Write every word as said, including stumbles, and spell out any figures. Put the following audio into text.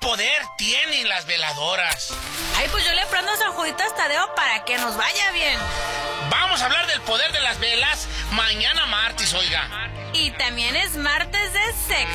poder tienen las veladoras? Ay, pues yo le prendo San Juditas Tadeo para que nos vaya bien. Vamos a hablar del poder de las velas mañana martes, oiga. Y también es martes de sexo.